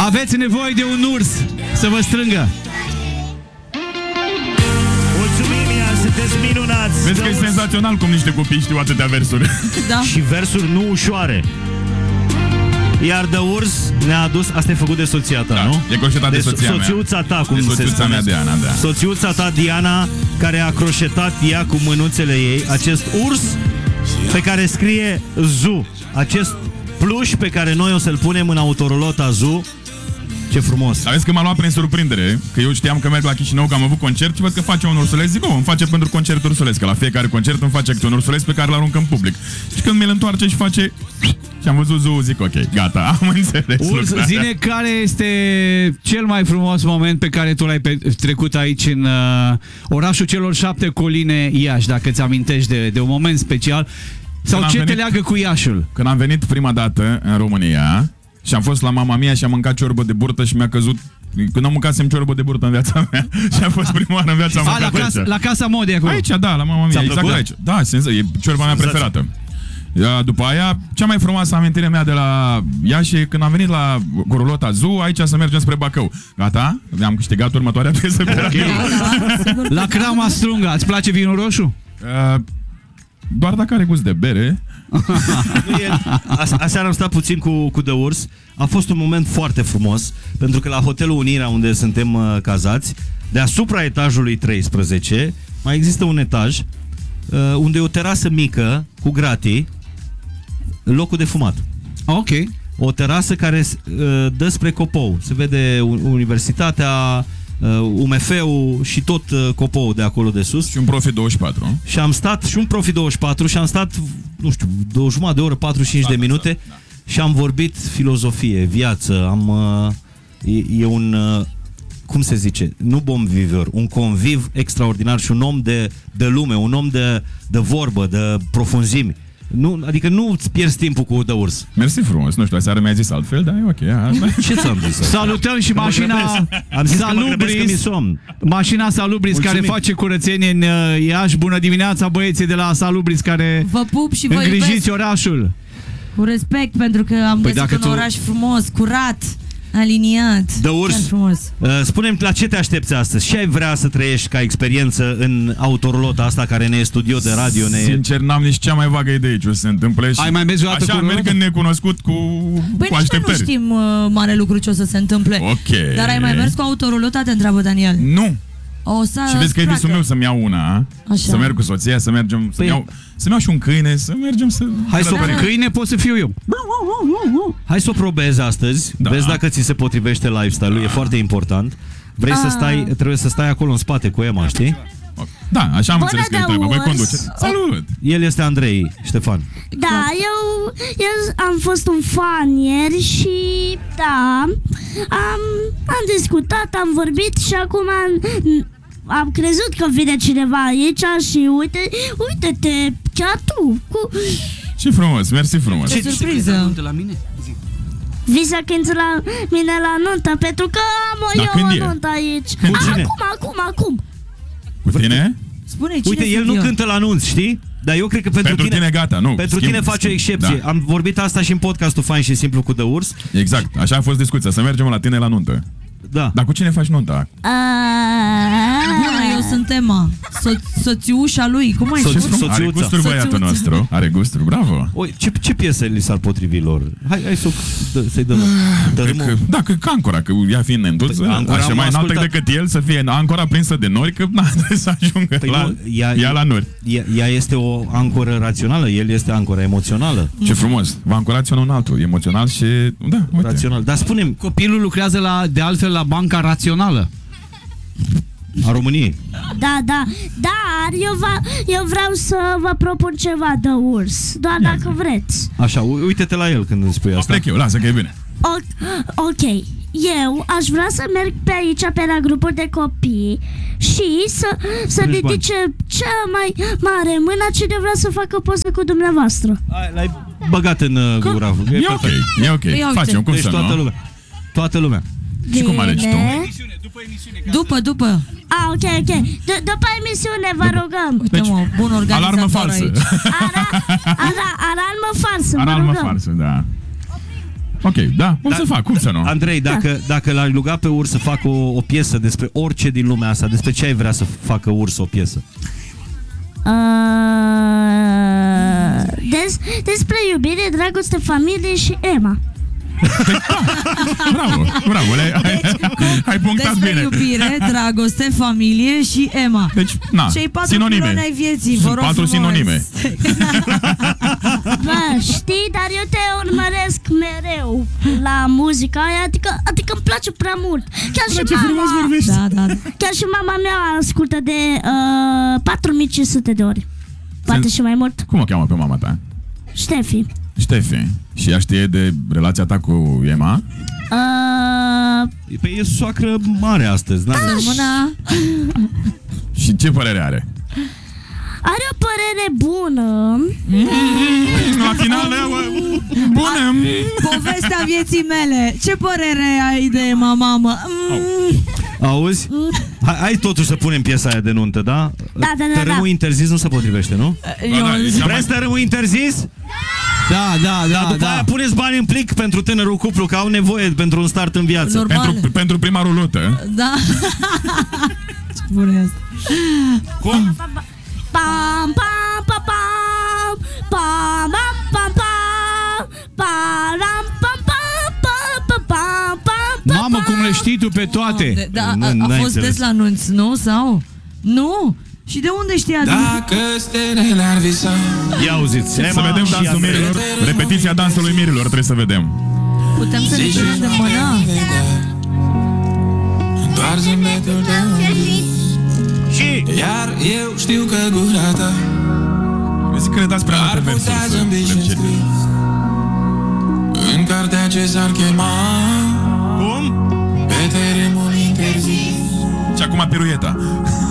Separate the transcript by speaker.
Speaker 1: Aveți nevoie de un urs să vă strângă.
Speaker 2: Mulțumim, Ian, sunteți minunați.
Speaker 3: Vezi că e senzațional cum niște copii știu atâtea versuri.
Speaker 4: Da.
Speaker 2: Și versuri nu ușoare. Iar The Urs ne-a adus, asta e făcut de soția ta,
Speaker 3: Da,
Speaker 2: nu?
Speaker 3: e croșetat de soția mea.
Speaker 2: Soțiuța ta, cum
Speaker 3: De
Speaker 2: se
Speaker 3: soțiuța
Speaker 2: spune.
Speaker 3: mea, Diana, da.
Speaker 2: Soțiuța ta, Diana, care a croșetat ea cu mânuțele ei acest urs pe care scrie Zoo. Acest pluș pe care noi o să-l punem în autorolota Zoo. Ce frumos.
Speaker 3: Dar vezi că m-a luat prin surprindere, că eu știam că merg la Chișinău, că am avut concert și văd că face un ursuleț. Zic, îmi face pentru concert ursuleț, că la fiecare concert îmi face câte un ursuleț pe care îl arunc în public. Și când mi-l întoarce și face... Și am văzut Zoo, zic, ok, gata, am înțeles.
Speaker 1: Urs, zine care este cel mai frumos moment pe care tu l-ai trecut aici în orașul celor 7 coline, Iași, dacă îți amintești de un moment special. Sau
Speaker 3: Când
Speaker 1: ce
Speaker 3: am
Speaker 1: te
Speaker 3: venit-
Speaker 1: leagă cu Iașul?
Speaker 3: Când am venit prima dată în România și am fost la mama mea și am mâncat ciorbă de burtă și mi-a căzut... Când am mâncasem ciorbă de burtă în viața mea și a fost prima oară în viața mea.
Speaker 1: La casa modei acolo.
Speaker 3: Aici, da, la mama mea,
Speaker 2: Ți-a
Speaker 3: exact
Speaker 2: plăcut?
Speaker 3: aici. Da, e ciorba mea preferată. După aia, cea mai frumoasă amintire mea de la Iași e când am venit la Corolota Zoo, aici să mergem spre Bacău. Gata? Am câștigat următoarea piesă pe radio.
Speaker 1: La Crama Strunga, îți place vinul roșu?
Speaker 3: Doar dacă are gust de bere.
Speaker 2: Aseară am stat puțin cu The Urs. A fost un moment foarte frumos, pentru că la Hotelul Unirea, unde suntem cazați, deasupra etajului 13, mai există un etaj unde e o terasă mică cu gratii, locul de fumat.
Speaker 1: Ok.
Speaker 2: O terasă care dă spre Copou. Se vede universitatea, UMF-ul și tot Copou de acolo de sus.
Speaker 3: Și un Profi 24.
Speaker 2: Și am stat, și un Profi 24, și am stat, nu știu, o jumătate de oră, 45 de minute și am vorbit filozofie, viață, e un, cum se zice, nu bon viveur, un conviv extraordinar și un om de lume, un om de vorbă, de profunzimi. Nu, adică nu îți pierzi timpul cu The Urs.
Speaker 3: Mersi frumos. Nu știu, aseară mi-a zis altfel, dar e ok. Asta.
Speaker 2: Ce ți-am zis?
Speaker 1: Salutăm și mașina
Speaker 2: Am zis că mă grăbesc că mi somn.
Speaker 1: Mașina Salubris.
Speaker 2: Mulțumim.
Speaker 1: Care face curățenie în Iași. Bună dimineața, băieții de la Salubris care
Speaker 4: Vă pup și vă
Speaker 1: îngrijiți
Speaker 4: iubesc
Speaker 1: orașul.
Speaker 4: cu respect, pentru că am găsit
Speaker 1: dacă
Speaker 4: un
Speaker 1: tu-
Speaker 4: oraș frumos, curat, aliniat.
Speaker 2: The Urs.
Speaker 4: Chiar frumos.
Speaker 2: Spune-mi la ce te aștepți astăzi? Ce ai vrea să trăiești ca experiență în autorolota asta care ne e studio de radio?
Speaker 3: Sincer, n-am nici cea mai vagă idee ce o să se întâmple. Și
Speaker 1: Ai mai mers o dată
Speaker 3: așa
Speaker 1: cu
Speaker 3: merg
Speaker 1: rulota?
Speaker 3: în necunoscut cu
Speaker 4: Băi, nici noi nu
Speaker 3: așteptări.
Speaker 4: știm mare lucru ce o să se întâmple.
Speaker 3: Ok.
Speaker 4: Dar ai mai mers cu autorulota, te întreabă Daniel.
Speaker 3: Nu.
Speaker 4: O să
Speaker 3: Și vezi că e visul meu să-mi iau una,
Speaker 4: Așa.
Speaker 3: să merg cu soția, să mergem, să-mi iau și un câine, să mergem să...
Speaker 1: Hai să
Speaker 3: călătorim.
Speaker 1: câine pot să fiu eu.
Speaker 2: Hai să o probezi astăzi.
Speaker 3: Da.
Speaker 2: Vezi dacă ți se potrivește lifestyle-ul, e foarte important. Vrei să stai, trebuie să stai acolo în spate cu Emma, știi?
Speaker 3: Da, așa am
Speaker 5: Bună,
Speaker 3: înțeles că îi trebuie. Voi
Speaker 5: Urs.
Speaker 3: conduceți. Salut!
Speaker 2: El este Andrei, Ștefan.
Speaker 5: Da, eu am fost un fan ieri și da, am discutat, am vorbit și acum am crezut că vine cineva aici și uite-te, chiar tu,
Speaker 3: Ce frumos, mersi frumos.
Speaker 4: Ce surpriză.
Speaker 1: La mine?
Speaker 5: vii să cânti la mine la nuntă, pentru că am
Speaker 3: Dar când e?
Speaker 5: o nuntă aici.
Speaker 2: Cu cine?
Speaker 5: Acum.
Speaker 3: Cu tine?
Speaker 4: Spune cine
Speaker 2: Uite, el
Speaker 4: sunt
Speaker 2: nu
Speaker 4: eu.
Speaker 2: cântă la anunț, știi? Dar eu cred că pentru
Speaker 3: tine gata, nu.
Speaker 2: Pentru
Speaker 3: Schimb,
Speaker 2: tine face o
Speaker 3: schimb,
Speaker 2: excepție.
Speaker 3: da.
Speaker 2: Am vorbit asta și în podcastul Fain și Simplu cu The Urs.
Speaker 3: Exact, așa a fost discuția, să mergem la tine la nuntă.
Speaker 2: Da.
Speaker 3: Dar cu cine faci nunta?
Speaker 4: Bună, eu sunt Emma, soțiușa lui. Cum ai
Speaker 2: Soț-
Speaker 4: spus?
Speaker 2: soț-
Speaker 3: Are gusturi băiatul
Speaker 4: Soțiuța.
Speaker 3: nostru. Are gusturi, bravo.
Speaker 2: Oi, ce piesă li s-ar potrivi lor? Hai să-i dăm.
Speaker 3: Dacă Ancora, că ea fiind neîntuță,
Speaker 2: Păi, Ancora
Speaker 3: așa
Speaker 2: am
Speaker 3: mai înaltă
Speaker 2: ascultat.
Speaker 3: decât el, să fie Ancora prinsă de nori, că n-a trebuie să ajungă
Speaker 2: Păi
Speaker 3: la,
Speaker 2: nu,
Speaker 3: ea la nori.
Speaker 2: Ea este o ancoră rațională, el este ancora emoțională.
Speaker 3: Ce frumos, vă ancorați unul în altul, emoțional și, da, uite.
Speaker 2: Rațional. Dar spune-mi,
Speaker 1: Copilul lucrează de altfel la Banca Rațională
Speaker 2: a României.
Speaker 5: Da, dar eu vreau să vă propun ceva de Urs, doar dacă vreți.
Speaker 2: Așa, uite-te la el când îmi spui asta.
Speaker 3: Plec eu, lasă că e bine.
Speaker 5: Ok, eu aș vrea să merg pe aici, pe la grupuri de copii și să ridice cea mai mare mână cine vrea să facă poză cu dumneavoastră.
Speaker 2: L-ai băgat în gura.
Speaker 3: E ok, e ok,
Speaker 4: Păi, uite.
Speaker 3: facem, cum
Speaker 2: Deci
Speaker 3: să
Speaker 2: toată
Speaker 3: nu?
Speaker 2: lumea. Toată lumea.
Speaker 3: Și cum alegi tu?
Speaker 4: După.
Speaker 5: Ok. După emisiune vă rugăm.
Speaker 4: Uite, mă, bun organizator
Speaker 3: Alarmă falsă.
Speaker 4: aici.
Speaker 5: Alarmă falsă, vă
Speaker 3: Alarmă
Speaker 5: rugăm.
Speaker 3: falsă, da. Ok, da, o să fac, cum să nu?
Speaker 2: Andrei, dacă l-ai ruga pe Urs să facă o piesă despre orice din lumea asta, despre ce ai vrea să facă Urs o piesă?
Speaker 5: Despre iubire, dragoste, familie și Emma.
Speaker 3: Bravo, ai punctat
Speaker 4: Despre
Speaker 3: bine.
Speaker 4: iubire, dragoste, familie și Emma.
Speaker 3: Deci, na,
Speaker 4: Cei 4
Speaker 3: sinonime.
Speaker 4: piloni ai vieții, vă
Speaker 3: Sunt
Speaker 4: rog
Speaker 3: 4
Speaker 4: frumos.
Speaker 3: sinonime.
Speaker 5: Bă, știi, dar eu te urmăresc mereu la muzica aia, adică îmi place prea mult. Chiar și mama,
Speaker 4: Da.
Speaker 5: chiar și mama mea ascultă de 4500 de ori. Poate și mai mult.
Speaker 3: Cum o cheamă pe mama ta?
Speaker 5: Ștefi.
Speaker 3: Ștefi. Și ea știe de relația ta cu Emma?
Speaker 2: Păi e soacră mare astăzi, n-are?
Speaker 4: Mâna.
Speaker 3: Și ce părere are?
Speaker 5: Are o părere bună.
Speaker 3: La final, bună!
Speaker 4: Povestea vieții mele. Ce părere ai de Emma, mamă?
Speaker 2: Auzi? Hai totuși să punem piesa aia de nuntă, da?
Speaker 5: Da.
Speaker 2: Tărâmul interzis nu se potrivește, nu? Vreți tărâmul interzis?
Speaker 1: Da.
Speaker 2: După aia puneți bani în plic pentru tânărul cuplu, că au nevoie pentru un start în viață.
Speaker 4: Normal.
Speaker 3: Pentru prima rulută.
Speaker 4: Da. Ce bună e asta?
Speaker 2: Cum?
Speaker 5: Pam pam pam pam pam pam pam pam pam pam.
Speaker 1: Mamă, cum le știi tu pe toate.
Speaker 4: Da,
Speaker 2: Nu,
Speaker 4: a
Speaker 2: n-ai
Speaker 4: fost
Speaker 2: înțeles.
Speaker 4: des la anunț, nu? Sau? Nu? Și de unde știa?
Speaker 6: Dacă stelele ar visa.
Speaker 2: Ia auziți.
Speaker 3: Să
Speaker 2: Emma
Speaker 3: vedem
Speaker 2: și
Speaker 3: dansul
Speaker 2: Andrei.
Speaker 3: mirilor. Repetiția dansului mirilor trebuie să vedem.
Speaker 4: Putem să ne ținem de mână?
Speaker 6: Doar zâmbetul tău.
Speaker 2: Și
Speaker 6: Iar eu știu că gura ta
Speaker 3: Zic că le dați prea multe
Speaker 6: ar
Speaker 3: versuri.
Speaker 6: putea
Speaker 3: să
Speaker 6: zâmbi și
Speaker 3: încetiți.
Speaker 6: scris în cartea ce s-ar chema
Speaker 2: cum?
Speaker 6: Pe terenul interzis.
Speaker 3: Și acum pirueta.